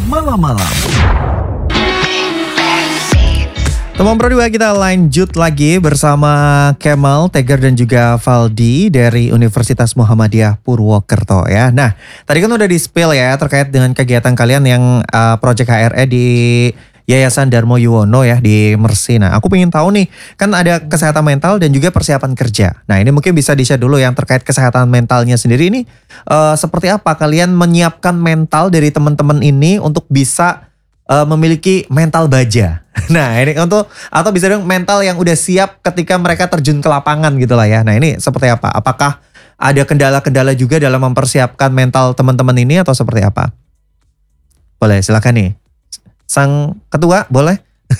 malam-malam. Teman Pro 2 kita lanjut lagi bersama Kemal, Tegar dan juga Valdi dari Universitas Muhammadiyah Purwokerto ya. Nah, tadi kan udah di-spill ya terkait dengan kegiatan kalian yang Project HRE di Yayasan Darmo Yuwono ya di Mersi. Nah, aku pengen tahu nih, kan ada kesehatan mental dan juga persiapan kerja. Nah, ini mungkin bisa di-share dulu yang terkait kesehatan mentalnya sendiri ini seperti apa kalian menyiapkan mental dari teman-teman ini untuk bisa memiliki mental baja. Nah ini untuk atau bisa dong mental yang udah siap ketika mereka terjun ke lapangan gitu lah ya. Nah ini seperti apa? Apakah ada kendala-kendala juga dalam mempersiapkan mental teman-teman ini atau seperti apa? Boleh silakan nih. Sang ketua boleh?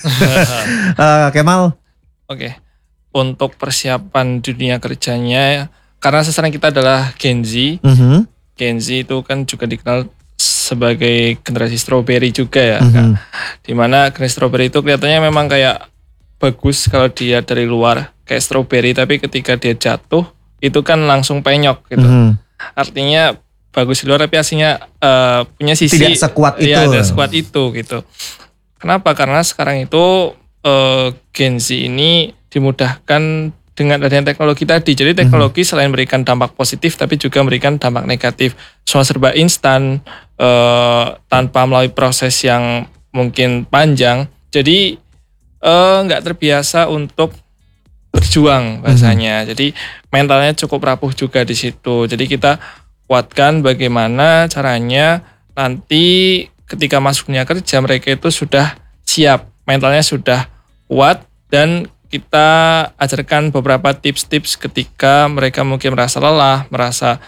Kemal. Oke. Untuk persiapan dunia kerjanya, karena sasaran kita adalah Gen Z. Gen Z itu kan juga dikenal sebagai generasi strawberry juga ya, dimana generasi strawberry itu kelihatannya memang kayak bagus kalau dia dari luar kayak strawberry, tapi ketika dia jatuh itu kan langsung penyok gitu. Artinya bagus di luar tapi aslinya punya sisi tidak sekuat itu. Tidak sekuat itu gitu. Kenapa? Karena sekarang itu Gen Z ini dimudahkan dengan adanya teknologi tadi. Jadi teknologi selain memberikan dampak positif tapi juga memberikan dampak negatif. Semua serba instan, tanpa melalui proses yang mungkin panjang. Jadi nggak terbiasa untuk berjuang bahasanya. Jadi mentalnya cukup rapuh juga di situ. Jadi kita kuatkan bagaimana caranya nanti ketika masuk dunia kerja mereka itu sudah siap, mentalnya sudah kuat, dan kita ajarkan beberapa tips-tips ketika mereka mungkin merasa lelah, merasa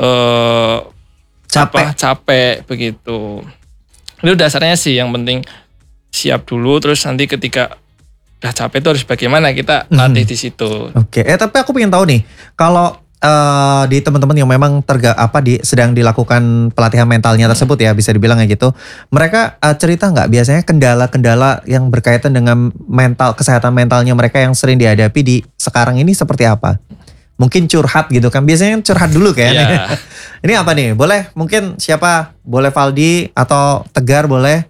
capek begitu. Itu dasarnya sih, yang penting siap dulu, terus nanti ketika udah capek itu harus bagaimana kita latih di situ. Oke, tapi aku pengen tahu nih, kalau di teman-teman yang memang sedang dilakukan pelatihan mentalnya tersebut ya, bisa dibilang kayak gitu, mereka cerita nggak biasanya kendala-kendala yang berkaitan dengan kesehatan mentalnya mereka yang sering dihadapi di sekarang ini seperti apa? Mungkin curhat gitu kan, biasanya curhat dulu kan. Yeah. Ini apa nih? Boleh mungkin siapa? Boleh Valdi atau Tegar boleh?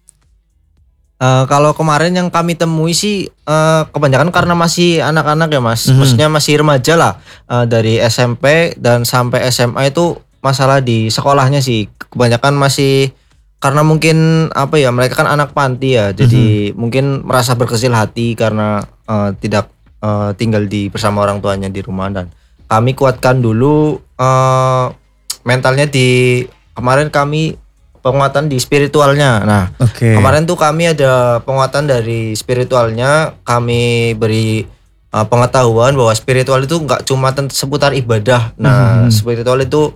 Kalau kemarin yang kami temui sih kebanyakan karena masih anak-anak ya mas, maksudnya masih remaja lah, dari SMP dan sampai SMA itu masalah di sekolahnya sih kebanyakan masih karena mungkin mereka kan anak panti ya, jadi mungkin merasa berkecil hati karena tidak tinggal bersama orang tuanya di rumah, dan kami kuatkan dulu mentalnya kemarin kami penguatan di spiritualnya. Nah, kemarin tuh kami ada penguatan dari spiritualnya, kami beri pengetahuan bahwa spiritual itu nggak cuma seputar ibadah. Nah, spiritual itu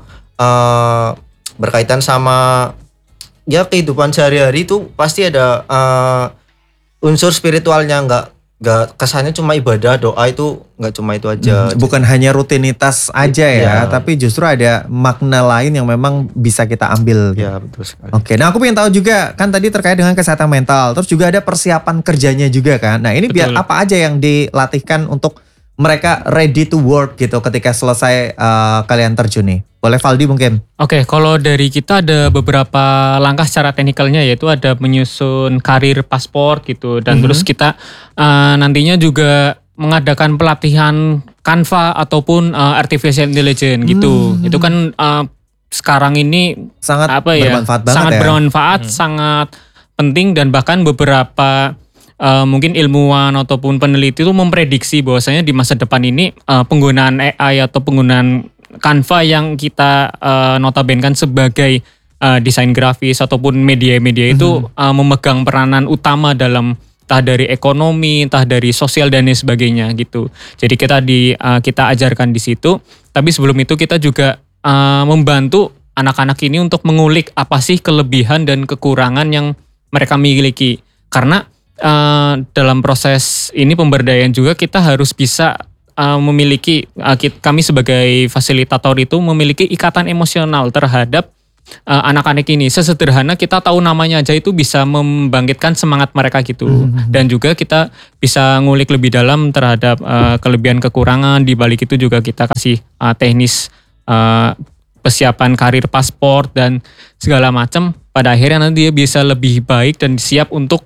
berkaitan sama ya kehidupan sehari-hari itu pasti ada unsur spiritualnya, nggak kesannya cuma ibadah, doa itu nggak cuma itu aja. Bukan hanya rutinitas aja ya, tapi justru ada makna lain yang memang bisa kita ambil. Ya, betul sekali. Oke, nah aku pengen tahu juga, kan tadi terkait dengan kesehatan mental, terus juga ada persiapan kerjanya juga kan. Nah ini biar apa aja yang dilatihkan untuk mereka ready to work gitu ketika selesai kalian terjun nih. Boleh Valdi mungkin? Oke, kalau dari kita ada beberapa langkah secara teknikalnya, yaitu ada menyusun karir paspor gitu, dan terus kita nantinya juga mengadakan pelatihan Canva ataupun artificial intelligence gitu. Itu kan sekarang ini sangat bermanfaat banget, sangat bermanfaat, sangat penting, dan bahkan beberapa mungkin ilmuwan ataupun peneliti itu memprediksi bahwasanya di masa depan ini penggunaan AI atau penggunaan Canva yang kita notabenkan sebagai desain grafis ataupun media-media itu memegang peranan utama dalam entah dari ekonomi, entah dari sosial dan lain sebagainya gitu. Jadi kita ajarkan di situ. Tapi sebelum itu kita juga membantu anak-anak ini untuk mengulik apa sih kelebihan dan kekurangan yang mereka miliki. Karena dalam proses ini pemberdayaan juga kita harus bisa memiliki, kami sebagai fasilitator itu memiliki ikatan emosional terhadap anak-anak ini. Sesederhana kita tahu namanya aja itu bisa membangkitkan semangat mereka gitu. Dan juga kita bisa ngulik lebih dalam terhadap kelebihan kekurangan. Di balik itu juga kita kasih teknis persiapan karir paspor dan segala macam. pada akhirnya nanti dia bisa lebih baik dan siap untuk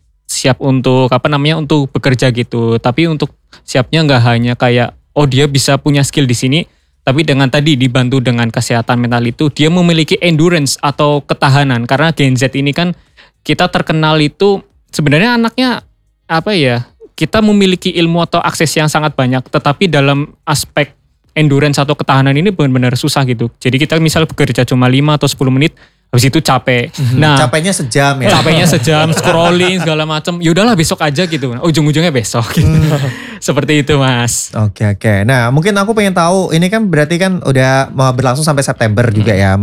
untuk bekerja gitu. Tapi untuk siapnya nggak hanya kayak dia bisa punya skill di sini, tapi dengan tadi dibantu dengan kesehatan mental itu dia memiliki endurance atau ketahanan. Karena Gen Z ini kan kita terkenal itu sebenarnya anaknya kita memiliki ilmu atau akses yang sangat banyak, tetapi dalam aspek endurance atau ketahanan ini benar-benar susah gitu. Jadi kita misal bekerja cuma 5 atau 10 menit, habis itu capek. Nah, capeknya sejam ya. Capeknya sejam, scrolling segala macam. Ya udahlah besok aja gitu. Ujung-ujungnya besok gitu. Seperti itu, Mas. Oke. Nah, mungkin aku pengen tahu, ini kan berarti kan udah mau berlangsung sampai September juga ya,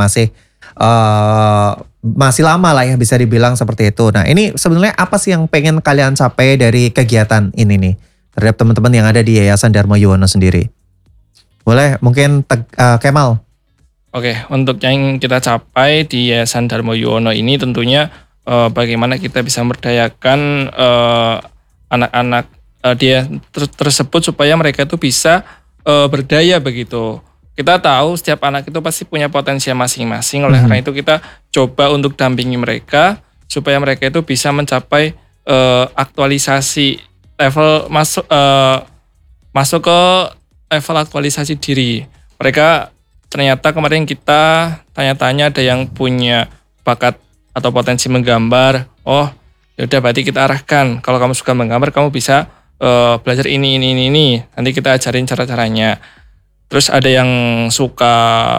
masih lama lah ya bisa dibilang seperti itu. Nah, ini sebenarnya apa sih yang pengen kalian capai dari kegiatan ini nih terhadap teman-teman yang ada di Yayasan Darmo Yuwono sendiri? Boleh mungkin Kemal. Oke, untuk yang kita capai di Yayasan Darmo Yuwono ini tentunya bagaimana kita bisa memberdayakan anak-anak dia tersebut supaya mereka itu bisa berdaya begitu. Kita tahu setiap anak itu pasti punya potensi masing-masing, oleh karena itu kita coba untuk dampingi mereka supaya mereka itu bisa mencapai aktualisasi level masuk ke level aktualisasi diri. Mereka ternyata kemarin kita tanya-tanya ada yang punya bakat atau potensi menggambar. Oh, yaudah berarti kita arahkan. Kalau kamu suka menggambar, kamu bisa belajar ini. Nanti kita ajarin cara-caranya. Terus ada yang suka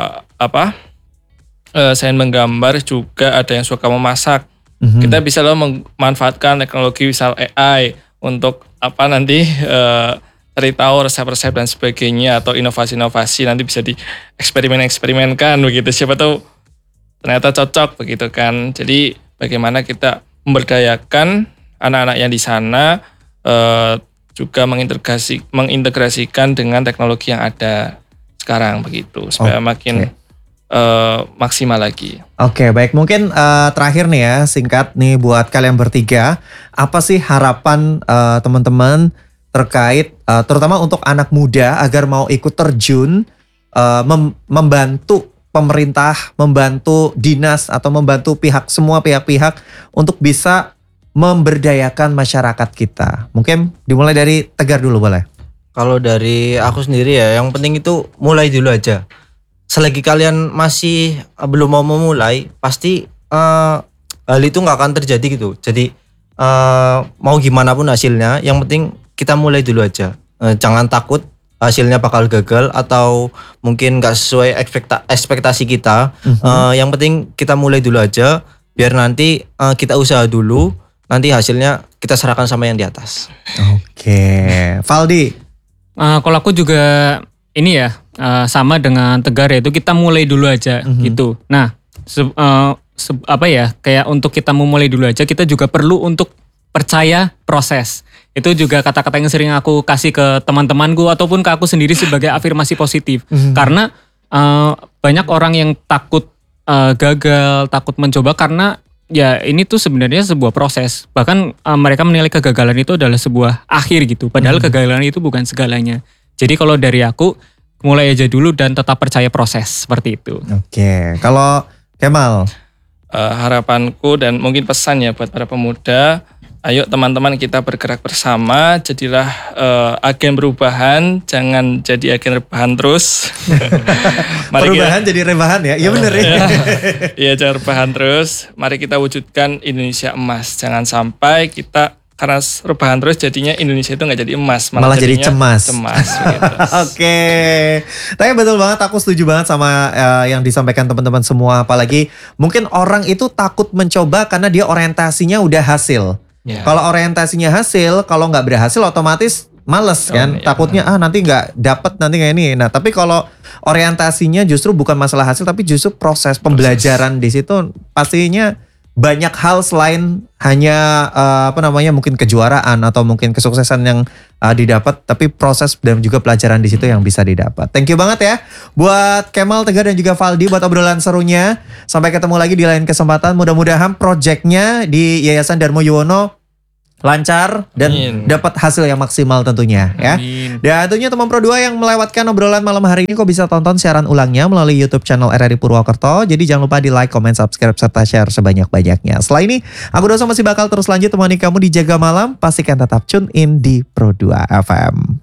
selain menggambar juga ada yang suka memasak. Kita bisa memanfaatkan teknologi misal AI untuk nanti cari tahu resep-resep dan sebagainya atau inovasi-inovasi nanti bisa dieksperimenkan begitu. Siapa tahu ternyata cocok begitu kan. Jadi bagaimana kita memberdayakan anak-anak yang di sana juga mengintegrasikan dengan teknologi yang ada sekarang begitu supaya makin maksimal lagi. Oke, baik. Mungkin terakhir nih ya, singkat nih buat kalian bertiga, apa sih harapan teman-teman terkait terutama untuk anak muda agar mau ikut terjun membantu pemerintah, membantu dinas atau membantu semua pihak-pihak untuk bisa memberdayakan masyarakat kita. Mungkin dimulai dari Tegar dulu boleh. Kalau dari aku sendiri ya, yang penting itu mulai dulu aja. Selagi kalian masih belum mau memulai, pasti hal itu nggak akan terjadi gitu. Jadi mau gimana pun hasilnya, yang penting kita mulai dulu aja. Jangan takut hasilnya bakal gagal atau mungkin nggak sesuai ekspektasi kita. Yang penting kita mulai dulu aja, biar nanti kita usaha dulu, nanti hasilnya kita serahkan sama yang di atas. Oke, Valdi. Kalau aku juga ini ya sama dengan Tegar, yaitu kita mulai dulu aja gitu. Nah, kayak untuk kita memulai dulu aja, kita juga perlu untuk percaya proses. Itu juga kata-kata yang sering aku kasih ke teman-temanku ataupun ke aku sendiri sebagai afirmasi positif. Karena banyak orang yang takut gagal, takut mencoba karena ya ini tuh sebenarnya sebuah proses. Bahkan mereka menilai kegagalan itu adalah sebuah akhir gitu. Padahal kegagalan itu bukan segalanya. Jadi kalau dari aku, mulai aja dulu dan tetap percaya proses, seperti itu. Oke, kalau Kemal? Harapanku dan mungkin pesan ya buat para pemuda, ayo teman-teman kita bergerak bersama, jadilah agen perubahan, jangan jadi agen rebahan terus. Perubahan jadi rebahan ya? Iya bener ya. Iya, jangan rebahan terus. Mari kita wujudkan Indonesia emas. Jangan sampai kita karena rebahan terus jadinya Indonesia itu nggak jadi emas, malah jadi cemas. Gitu. Oke, tapi betul banget, aku setuju banget sama yang disampaikan teman-teman semua. Apalagi mungkin orang itu takut mencoba karena dia orientasinya udah hasil. Yeah. Kalau orientasinya hasil, kalau nggak berhasil otomatis males kan. Takutnya nanti nggak dapet, nanti kayak ini. Nah tapi kalau orientasinya justru bukan masalah hasil, tapi justru proses pembelajaran di situ pastinya banyak hal selain hanya mungkin kejuaraan atau mungkin kesuksesan yang didapat, tapi proses dan juga pelajaran di situ yang bisa didapat. Thank you banget ya buat Kemal, Tegar dan juga Valdi buat obrolan serunya. Sampai ketemu lagi di lain kesempatan. Mudah-mudahan projectnya di Yayasan Darmo Yuwono lancar dan Amin. dapat hasil yang maksimal tentunya ya. Amin. Dan tentunya teman Pro 2 yang melewatkan obrolan malam hari ini kok bisa tonton siaran ulangnya melalui YouTube channel RRI Purwokerto. Jadi jangan lupa di like, comment, subscribe serta share sebanyak-banyaknya. Setelah ini aku Dosa masih bakal terus lanjut temani kamu di Jaga Malam. Pastikan tetap tune in di Pro 2 FM.